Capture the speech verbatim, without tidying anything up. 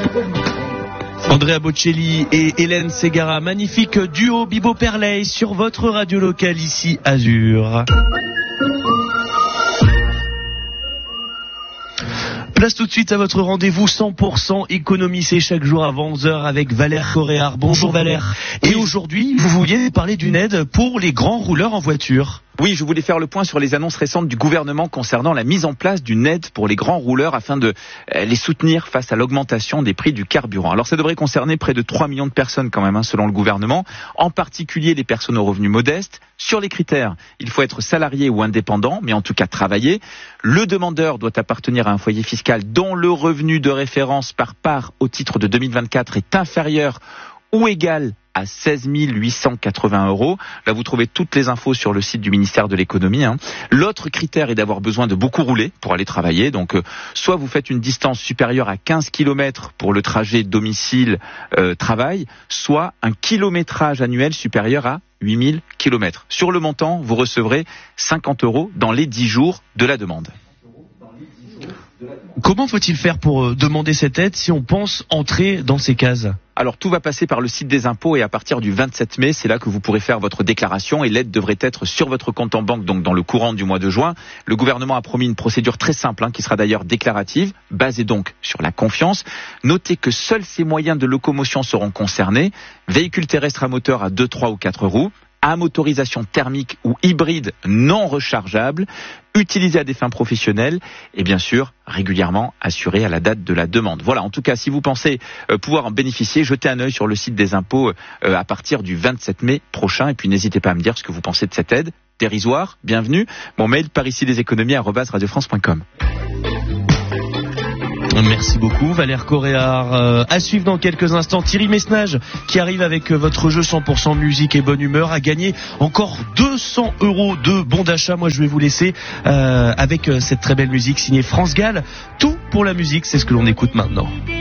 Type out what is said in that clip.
Andrea Bocelli et Hélène Ségara, magnifique duo Bibo Perley sur votre radio locale ici Azur. Place tout de suite à votre rendez-vous cent pour cent économie, c'est chaque jour avant onze heures avec Valère Coréard. Bonjour Valère. Et aujourd'hui, vous vouliez parler d'une aide pour les grands rouleurs en voiture. Oui, je voulais faire le point sur les annonces récentes du gouvernement concernant la mise en place d'une aide pour les grands rouleurs afin de les soutenir face à l'augmentation des prix du carburant. Alors ça devrait concerner près de trois millions de personnes quand même, hein, selon le gouvernement, en particulier les personnes aux revenus modestes. Sur les critères, il faut être salarié ou indépendant, mais en tout cas travailler. Le demandeur doit appartenir à un foyer fiscal dont le revenu de référence par part au titre de deux mille vingt-quatre est inférieur ou égal à seize mille huit cent quatre-vingts euros. Là, vous trouvez toutes les infos sur le site du ministère de l'économie. Hein. L'autre critère est d'avoir besoin de beaucoup rouler pour aller travailler. Donc, euh, soit vous faites une distance supérieure à quinze kilomètres pour le trajet domicile-travail, euh, soit un kilométrage annuel supérieur à huit mille kilomètres. Sur le montant, vous recevrez cinquante euros dans les dix jours de la demande. Comment faut-il faire pour demander cette aide si on pense entrer dans ces cases ? Alors tout va passer par le site des impôts et à partir du vingt-sept mai, c'est là que vous pourrez faire votre déclaration et l'aide devrait être sur votre compte en banque, donc dans le courant du mois de juin. Le gouvernement a promis une procédure très simple, hein, qui sera d'ailleurs déclarative, basée donc sur la confiance. Notez que seuls ces moyens de locomotion seront concernés, véhicules terrestres à moteur à deux, trois ou quatre roues, à motorisation thermique ou hybride non rechargeable, utilisé à des fins professionnelles et bien sûr régulièrement assuré à la date de la demande. Voilà, en tout cas, si vous pensez euh, pouvoir en bénéficier, jetez un œil sur le site des impôts euh, à partir du vingt-sept mai prochain et puis n'hésitez pas à me dire ce que vous pensez de cette aide. Dérisoire, bienvenue. Mon mail par ici les économies arobase radio france point com. Merci beaucoup Valère Coréard. Euh, à suivre dans quelques instants Thierry Messnage qui arrive avec votre jeu cent pour cent musique et bonne humeur à gagner encore deux cents euros de bons d'achat. Moi je vais vous laisser euh, avec cette très belle musique signée France Gall. Tout pour la musique, c'est ce que l'on écoute maintenant.